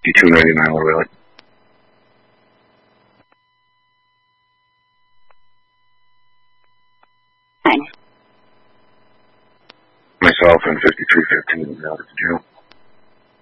$299 will it? Fine. Myself and 5315 out at the jail.